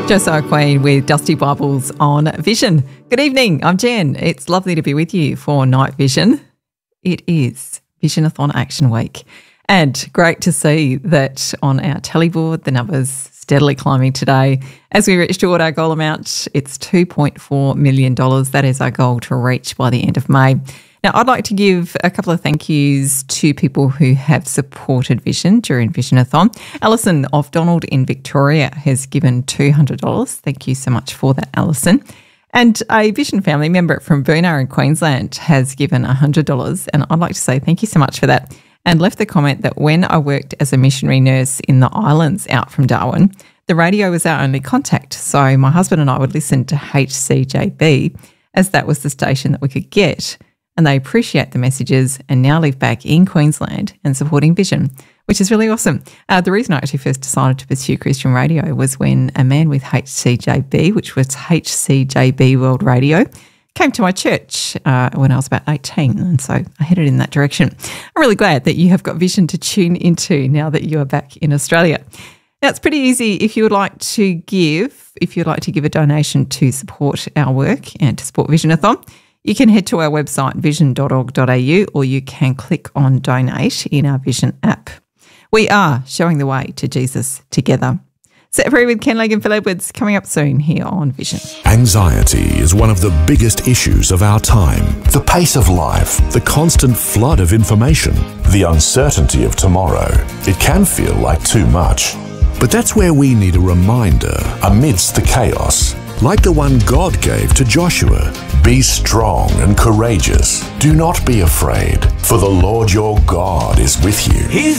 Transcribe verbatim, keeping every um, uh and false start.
Josiah Queen with Dusty Bibles on Vision. Good evening, I'm Jen. It's lovely to be with you for Night Vision. It is Visionathon Action Week, and great to see that on our teleboard the numbers steadily climbing today. As we reach toward our goal amount, it's two point four million dollars. That is our goal to reach by the end of May. Now, I'd like to give a couple of thank yous to people who have supported Vision during Visionathon. Alison of Donald in Victoria has given two hundred dollars. Thank you so much for that, Alison. And a Vision family member from Boonah in Queensland has given one hundred dollars, and I'd like to say thank you so much for that, and left the comment that when I worked as a missionary nurse in the islands out from Darwin, the radio was our only contact, so my husband and I would listen to H C J B as that was the station that we could get. And they appreciate the messages and now live back in Queensland and supporting Vision, which is really awesome. Uh, the reason I actually first decided to pursue Christian radio was when a man with H C J B, which was H C J B World Radio, came to my church uh, when I was about eighteen, and so I headed in that direction. I'm really glad that you have got Vision to tune into now that you are back in Australia. Now, it's pretty easy if you would like to give, if you'd like to give a donation to support our work and to support Visionathon. You can head to our website, vision dot org dot a u, or you can click on Donate in our Vision app. We are showing the way to Jesus together. Set Free with Ken Legg and Phil Edwards coming up soon here on Vision. Anxiety is one of the biggest issues of our time. The pace of life, the constant flood of information, the uncertainty of tomorrow. It can feel like too much. But that's where we need a reminder amidst the chaos. Like the one God gave to Joshua, be strong and courageous. Do not be afraid, for the Lord your God is with you. He's